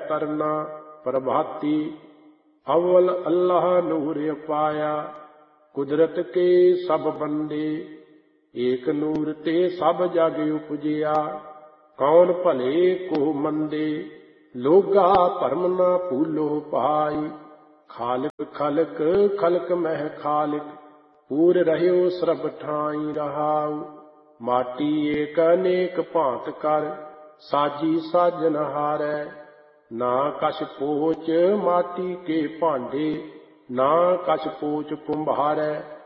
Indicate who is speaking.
Speaker 1: तरना प्रभाती। अव्वल अल्लाह नूर अपाया, कुदरत के सब बंदे। एक नूर ते सब जग उपजिया, कौन भले को मंदे। लोगा भरम ना भूलो पाई, खालिक खलक खलक मह खालिक। पूर रह्यो सरब ठाई रहाऊ, माटी एक अनेक भांत कर। साजी साजन हारै, ना कछ पोच माटी के भांडे। ना कछ पोच कुम्हारै,